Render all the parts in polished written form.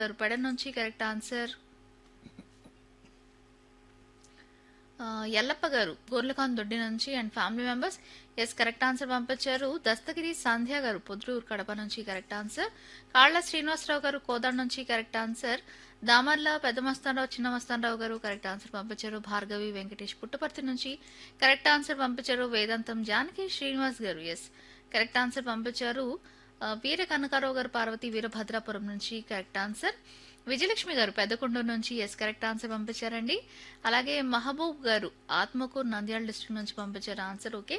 పెడ నుంచి correct answer. యల్లప్ప గారు గోర్లకాన్ దొడ్డి నుంచి and family members yes correct answer పంపించారు. దస్తగిరి సంధ్య గారు పొద్దుటూరు కడప నుంచి కరెక్ట్ ఆన్సర్. కాళ్ళ శ్రీనివాసరావు గారు కోదాడ నుంచి కరెక్ట్ ఆన్సర్. దామర్ల పెద్ద మస్తానరావు చిన్న మస్తానరావు గారు కరెక్ట్ ఆన్సర్ పంపించారు. భార్గవి వెంకటేష్ పుట్టపర్తి నుంచి కరెక్ట్ ఆన్సర్ పంపించారు. వేదాంతం జానకి శ్రీనివాస్ గారు ఎస్ కరెక్ట్ ఆన్సర్ పంపించారు. వీర కనకారావు గారు పార్వతి వీరభద్రాపురం నుంచి కరెక్ట్ ఆన్సర్. విజయలక్ష్మి గారు పెద్దకొండూరు నుంచి ఎస్ కరెక్ట్ ఆన్సర్ పంపించారండి. అలాగే మహబూబ్ గారు ఆత్మకూరు నంద్యాల డిస్ట్రిక్ట్ నుంచి పంపించారు ఆన్సర్. ఓకే.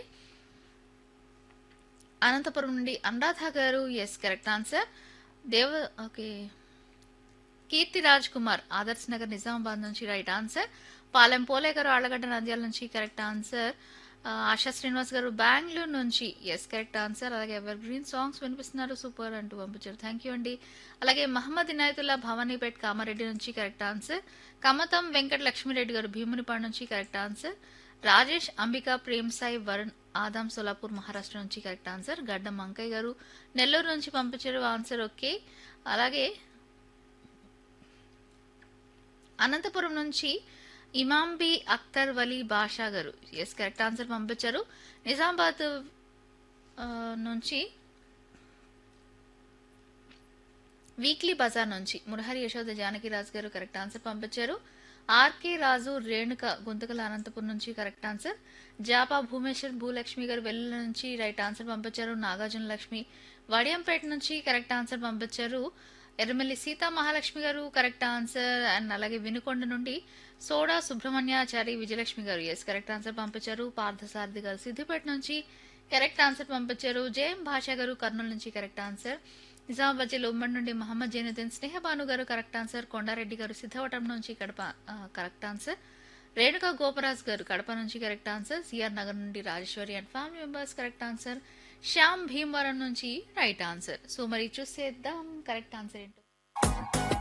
అనంతపురం నుండి అనురాధ గారు ఎస్ కరెక్ట్ ఆన్సర్. దేవ ఓకే కీర్తి రాజ్ కుమార్ ఆదర్శ్ నగర్ నిజామాబాద్ నుంచి రైట్ ఆన్సర్. పాలెం పోలే గారు ఆళ్లగడ్డ నంద్యాల నుంచి కరెక్ట్ ఆన్సర్. ఆశా శ్రీనివాస్ గారు బెంగళూరు నుంచి ఎస్ కరెక్ట్ ఆన్సర్. అలాగే ఎవర్ గ్రీన్ సాంగ్స్ వినిపిస్తున్నారు సూపర్ అంటూ పంపించారు. థ్యాంక్ యూ అండి. అలాగే మహమ్మద్ ఇనాయతుల్లా భవానీపేట్ కామారెడ్డి నుంచి కరెక్ట్ ఆన్సర్. కమతం వెంకట లక్ష్మీరెడ్డి గారు భీమునిపాడు నుంచి కరెక్ట్ ఆన్సర్. రాజేష్ అంబికా ప్రేమ్ సాయి వరుణ్ ఆదాం సోలాపూర్ మహారాష్ట్ర నుంచి కరెక్ట్ ఆన్సర్. గడ్డం అంకయ్య గారు నెల్లూరు నుంచి పంపించారు ఆన్సర్. ఓకే. అలాగే అనంతపురం నుంచి ఇమాంబి అఖ్తర్ వలీ బాషా గారు ఎస్ కరెక్ట్ ఆన్సర్ పంపించారు. నిజామాబాద్ నుంచి వీక్లీ బజార్ నుంచి మురహరి యశోద జానకిరాజ్ గారు కరెక్ట్ ఆన్సర్ పంపించారు. ఆర్కే రాజు రేణుక గుంతకల అనంతపురం నుంచి కరెక్ట్ ఆన్సర్. జాపా భూమేశ్వర్ భూలక్ష్మి గారు వెల్లుల నుంచి రైట్ ఆన్సర్ పంపించారు. నాగార్జున లక్ష్మి వడియంపేట నుంచి కరెక్ట్ ఆన్సర్ పంపించారు. ఎర్రమల్లి సీతా మహాలక్ష్మి గారు కరెక్ట్ ఆన్సర్. అండ్ అలాగే వినుకొండ నుండి సోడా సుబ్రహ్మణ్యాచారి విజయలక్ష్మి గారు ఎస్ కరెక్ట్ ఆన్సర్ పంపించారు. పార్థసారథి గారు సిద్దిపేట నుంచి కరెక్ట్ ఆన్సర్ పంపించారు. జయం భాషా గారు కర్నూలు నుంచి కరెక్ట్ ఆన్సర్. నిజామాబాద్ జిల్లా ఉమ్మడి నుండి మహమ్మద్ జైనుద్దీన్ స్నేహబాను గారు కరెక్ట్ ఆన్సర్. కొండారెడ్డి గారు సిద్ధవటం నుంచి కడప కరెక్ట్ ఆన్సర్. రేణుకా గోపరాజ్ గారు కడప నుంచి కరెక్ట్ ఆన్సర్. సిఆర్ నగర్ నుండి Rajeshwari and family members correct answer. Shyam Bhimavaram నుంచి రైట్ ఆన్సర్. సో మరి చూసేద్దాం కరెక్ట్ ఆన్సర్ ఏంటో.